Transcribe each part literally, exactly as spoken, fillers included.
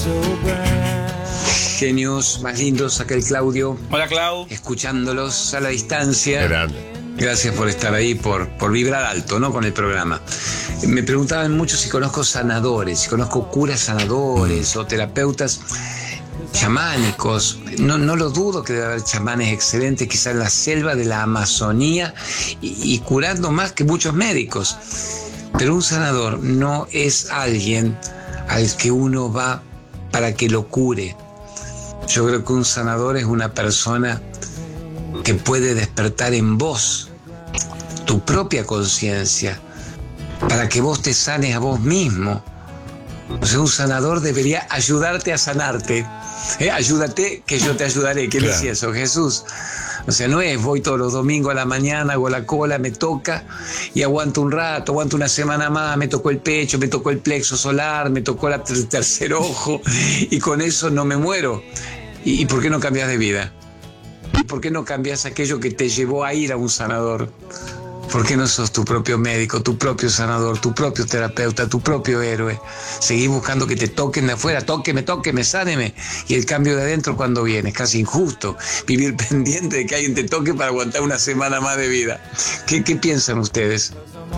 Genios más lindos, acá el Claudio. Hola, Clau. Escuchándolos a la distancia. Grande. Gracias por estar ahí, por, por vibrar alto, ¿no? Con el programa. Me preguntaban mucho si conozco sanadores, si conozco curas sanadores o terapeutas chamánicos. No, no lo dudo que debe haber chamanes excelentes, quizás en la selva de la Amazonía, y, y curando más que muchos médicos. Pero un sanador no es alguien al que uno va para que lo cure. Yo creo que un sanador es una persona que puede despertar en vos tu propia conciencia para que vos te sanes a vos mismo. O sea, un sanador debería ayudarte a sanarte. ¿Eh? Ayúdate que yo te ayudaré. ¿Quién Claro. decía eso? Jesús. O sea, no es voy todos los domingos a la mañana, hago la cola, me toca y aguanto un rato, aguanto una semana más, me tocó el pecho, me tocó el plexo solar, me tocó el ter- tercer ojo y con eso no me muero. ¿Y, y por qué no cambias de vida? ¿Y por qué no cambias aquello que te llevó a ir a un sanador? ¿Por qué no sos tu propio médico, tu propio sanador, tu propio terapeuta, tu propio héroe? Seguís buscando que te toquen de afuera, tóqueme, tóqueme, sáneme. Y el cambio de adentro, ¿cuándo viene? Es casi injusto vivir pendiente de que alguien te toque para aguantar una semana más de vida. ¿Qué, qué piensan ustedes?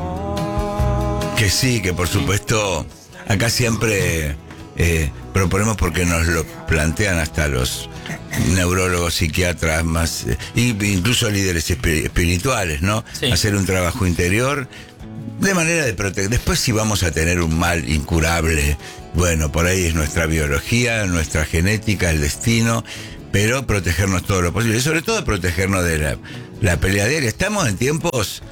Que sí, que por supuesto, acá siempre eh, proponemos, porque nos lo plantean hasta los neurólogos, psiquiatras, más eh, incluso líderes espi- espirituales, ¿no? Sí. Hacer un trabajo interior de manera de proteger. Después, si vamos a tener un mal incurable, bueno, por ahí es nuestra biología, nuestra genética, el destino, pero protegernos todo lo posible, y sobre todo protegernos de la, la pelea diaria. Estamos en tiempos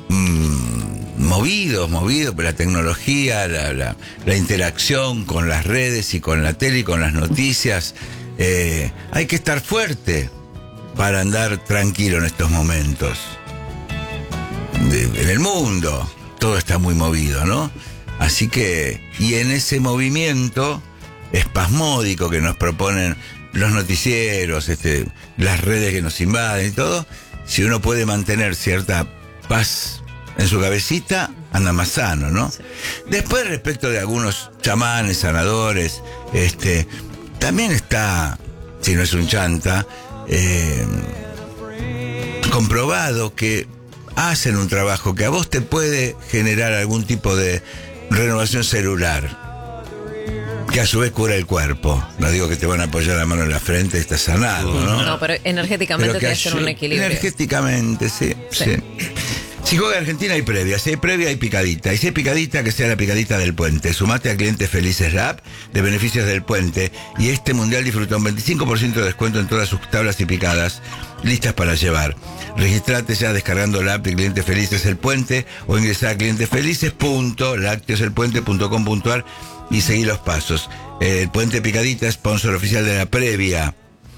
mmm, movidos, movidos por la tecnología, la, la, la interacción con las redes y con la tele y con las noticias. Eh, hay que estar fuerte para andar tranquilo en estos momentos. De, en el mundo todo está muy movido, ¿no? Así que, y en ese movimiento espasmódico que nos proponen los noticieros, este, las redes que nos invaden y todo, si uno puede mantener cierta paz en su cabecita, anda más sano, ¿no? Sí. Después, respecto de algunos chamanes, sanadores, este, también está, si no es un chanta, eh, comprobado que hacen un trabajo que a vos te puede generar algún tipo de renovación celular, que a su vez cura el cuerpo. No digo que te van a apoyar la mano en la frente y estás sanado, ¿no? No, pero energéticamente tiene que ser un equilibrio. Energéticamente, sí, sí. sí. Si juega Argentina hay previa, si hay previa hay picadita, y si hay picadita, que sea la picadita del Puente. Sumate a Clientes Felices, la app de beneficios del Puente, y este mundial disfruta un veinticinco por ciento de descuento en todas sus tablas y picadas listas para llevar. Registrate ya descargando la app de Clientes Felices El Puente o ingresá a clientes felices punto lácteos el puente punto com punto a r y seguí los pasos. Eh, el Puente Picadita, sponsor oficial de la previa.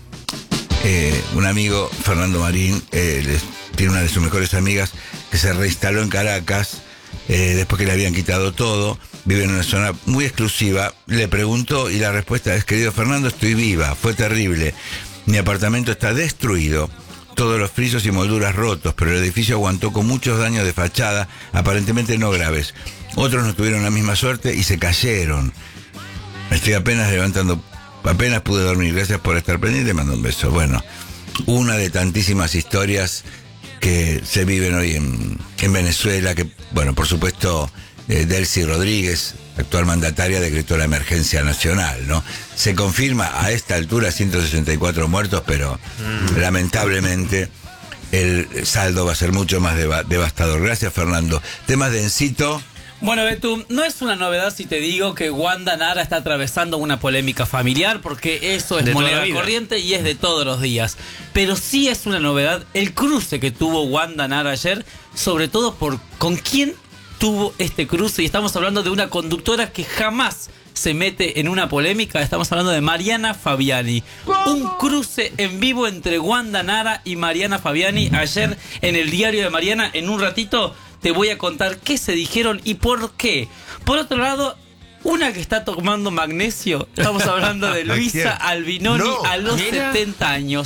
Eh, un amigo, Fernando Marín, eh, les, tiene una de sus mejores amigas que se reinstaló en Caracas eh, después que le habían quitado todo. Vive en una zona muy exclusiva. Le preguntó y la respuesta es: querido Fernando, estoy viva, fue terrible. Mi apartamento está destruido, todos los frisos y molduras rotos, pero el edificio aguantó con muchos daños de fachada, aparentemente no graves. Otros no tuvieron la misma suerte y se cayeron. Estoy apenas levantando, apenas pude dormir. Gracias por estar pendiente, te mando un beso. Bueno, una de tantísimas historias que se viven hoy en, en Venezuela, que, bueno, por supuesto, eh, Delcy Rodríguez, actual mandataria, decretó la emergencia nacional, ¿no? Se confirma a esta altura ciento sesenta y cuatro muertos, pero mm. lamentablemente el saldo va a ser mucho más deva- devastador. Gracias, Fernando. Temas de Encito. Bueno, Betu, no es una novedad si te digo que Wanda Nara está atravesando una polémica familiar, porque eso es moneda corriente y es de todos los días. Pero sí es una novedad el cruce que tuvo Wanda Nara ayer, sobre todo por con quién tuvo este cruce. Y estamos hablando de una conductora que jamás se mete en una polémica. Estamos hablando de Mariana Fabiani. Un cruce en vivo entre Wanda Nara y Mariana Fabiani ayer en el diario de Mariana. En un ratito te voy a contar qué se dijeron y por qué. Por otro lado, una que está tomando magnesio. Estamos hablando de Luisa Albinoni no, a los mira. setenta años.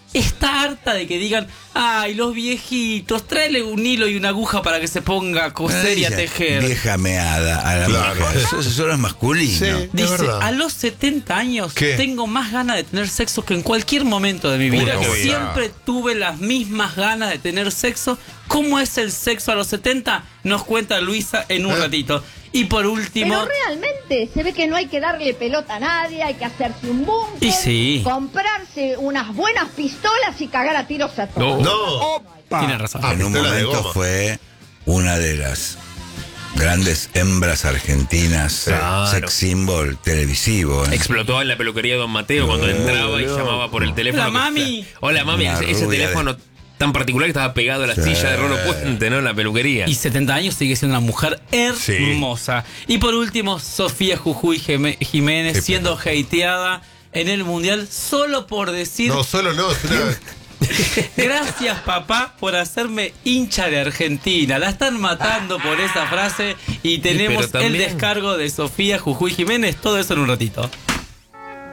está harta de que digan, ay, los viejitos, tráele un hilo y una aguja para que se ponga a coser y a tejer. Vieja meada a la claro, mujer. Eso, eso no es masculino. Sí, dice, a los setenta años ¿qué? Tengo más ganas de tener sexo que en cualquier momento de mi vida. Uy, siempre tuve las mismas ganas de tener sexo. ¿Cómo es el sexo a los setenta? Nos cuenta Luisa en un ¿Eh? ratito. Y por último... Pero realmente se ve que no hay que darle pelota a nadie, hay que hacerse un búnker, y sí. comprarse unas buenas pistolas y cagar a tiros a todos. No, no. Tiene razón. En un momento fue una de las grandes hembras argentinas, claro. sex symbol televisivo. ¿eh? Explotó en la peluquería de Don Mateo cuando no, entraba no. y llamaba por el teléfono. Hola, mami. Hola, mami. Una ese teléfono... De... tan particular que estaba pegado a la sí. silla de Rolo Puente, ¿no? En la peluquería. Y setenta años sigue siendo una mujer hermosa. Sí. Y por último, Sofía Jujuy Jiménez sí, siendo pero... hateada en el Mundial solo por decir... No, solo no. Una... Gracias, papá, por hacerme hincha de Argentina. La están matando por esa frase y tenemos sí, también... el descargo de Sofía Jujuy Jiménez. Todo eso en un ratito.